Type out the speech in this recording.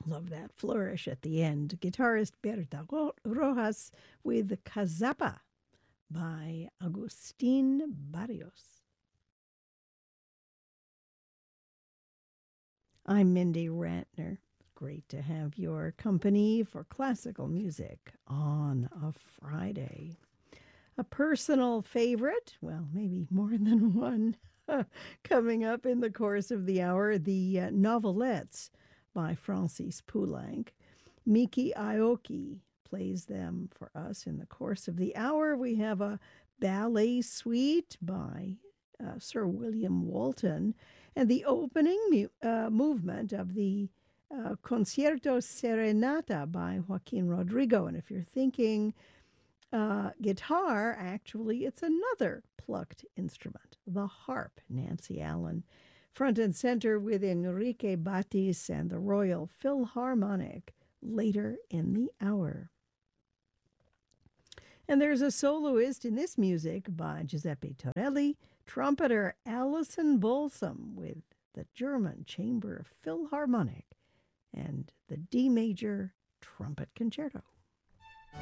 Love that flourish at the end. Guitarist Berta Rojas with Cazapa by Agustin Barrios. I'm Mindy Rantner. Great to have your company for classical music on a Friday. A personal favorite, well, maybe more than one, coming up in the course of the hour, the novelettes by Francis Poulenc. Miki Aoki plays them for us in the course of the hour. We have a ballet suite by Sir William Walton, and the opening movement of the Concierto Serenata by Joaquin Rodrigo. And if you're thinking guitar, actually, it's another plucked instrument, the harp, Nancy Allen. Front and center with Enrique Batis and the Royal Philharmonic later in the hour. And there's a soloist in this music by Giuseppe Torelli, trumpeter Alison Balsam with the German Chamber Philharmonic and the D major Trumpet Concerto.